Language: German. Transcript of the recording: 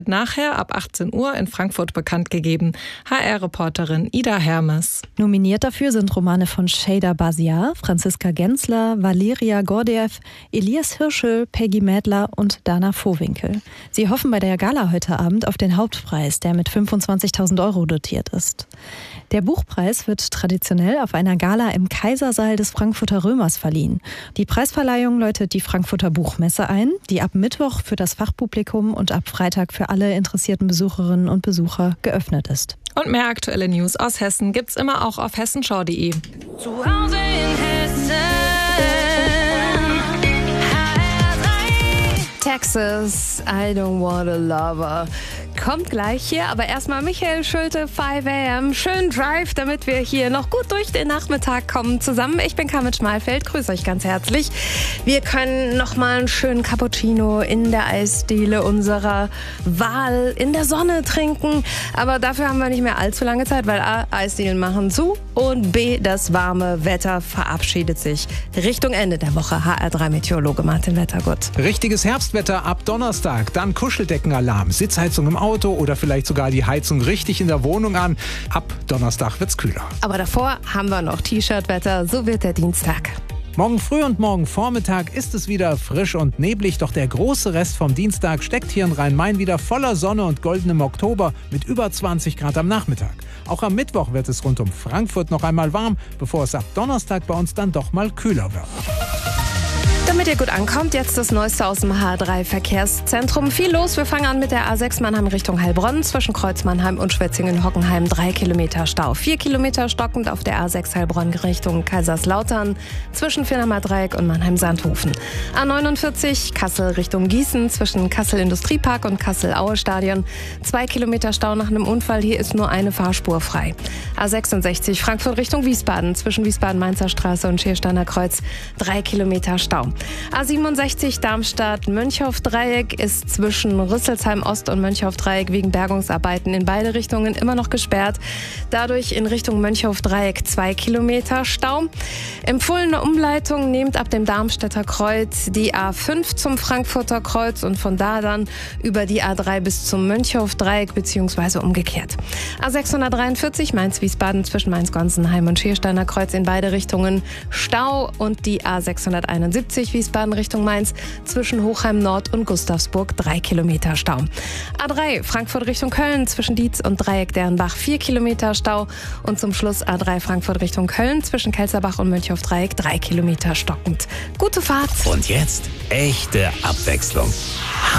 Nachher ab 18 Uhr in Frankfurt bekannt gegeben. HR-Reporterin Ida Hermes. Nominiert dafür sind Romane von Şeyda Baziar, Franziska Gensler, Valeria Gordeev, Elias Hirschel, Peggy Mädler und Dana Vohwinkel. Sie hoffen bei der Gala heute Abend auf den Hauptpreis, der mit 25.000 € dotiert ist. Der Buchpreis wird traditionell auf einer Gala im Kaisersaal des Frankfurter Römers verliehen. Die Preisverleihung läutet die Frankfurter Buchmesse ein, die ab Mittwoch für das Fachpublikum und ab Freitag für alle interessierten Besucherinnen und Besucher geöffnet ist. Und mehr aktuelle News aus Hessen gibt's immer auch auf hessenschau.de. Zu Hause in Hessen. Texas, I don't want a lover. Kommt gleich hier, aber erstmal Michael Schulte, 5 AM. Schönen Drive, damit wir hier noch gut durch den Nachmittag kommen zusammen. Ich bin Carmen Schmalfeld, grüße euch ganz herzlich. Wir können nochmal einen schönen Cappuccino in der Eisdiele unserer Wahl in der Sonne trinken. Aber dafür haben wir nicht mehr allzu lange Zeit, weil A, Eisdielen machen zu und B, das warme Wetter verabschiedet sich Richtung Ende der Woche. HR3-Meteorologe Martin Wettergut. Richtiges Herbstwetter ab Donnerstag, dann Kuscheldeckenalarm, Sitzheizung im Auto oder vielleicht sogar die Heizung richtig in der Wohnung an. Ab Donnerstag wird's kühler. Aber davor haben wir noch T-Shirt-Wetter, so wird der Dienstag. Morgen früh und morgen Vormittag ist es wieder frisch und neblig, doch der große Rest vom Dienstag steckt hier in Rhein-Main wieder voller Sonne und goldenem Oktober mit über 20 Grad am Nachmittag. Auch am Mittwoch wird es rund um Frankfurt noch einmal warm, bevor es ab Donnerstag bei uns dann doch mal kühler wird. Damit ihr gut ankommt, jetzt das Neueste aus dem H3-Verkehrszentrum. Viel los. Wir fangen an mit der A6 Mannheim Richtung Heilbronn. Zwischen Kreuz Mannheim und Schwetzingen-Hockenheim 3 Kilometer Stau. 4 Kilometer stockend auf der A6 Heilbronn Richtung Kaiserslautern. Zwischen Firnamer Dreieck und Mannheim-Sandhofen. A49 Kassel Richtung Gießen. Zwischen Kassel Industriepark und Kassel-Aue Stadion. 2 Kilometer Stau nach einem Unfall. Hier ist nur eine Fahrspur frei. A66 Frankfurt Richtung Wiesbaden. Zwischen Wiesbaden-Mainzer Straße und Schiersteiner Kreuz 3 Kilometer Stau. A67 Darmstadt-Mönchhof-Dreieck ist zwischen Rüsselsheim Ost und Mönchhof-Dreieck wegen Bergungsarbeiten in beide Richtungen immer noch gesperrt. Dadurch in Richtung Mönchhof-Dreieck 2 Kilometer Stau. Empfohlene Umleitung nehmt ab dem Darmstädter Kreuz die A5 zum Frankfurter Kreuz und von da dann über die A3 bis zum Mönchhof-Dreieck bzw. umgekehrt. A643 Mainz-Wiesbaden zwischen Mainz-Gonsenheim und Schiersteiner Kreuz in beide Richtungen Stau und die A671 Wiesbaden Richtung Mainz zwischen Hochheim Nord und Gustavsburg 3 Kilometer Stau. A3 Frankfurt Richtung Köln zwischen Dietz und Dreieck Dernbach 4 Kilometer Stau und zum Schluss A3 Frankfurt Richtung Köln zwischen Kelzerbach und Mönchhof Dreieck 3 Kilometer stockend. Gute Fahrt! Und jetzt echte Abwechslung.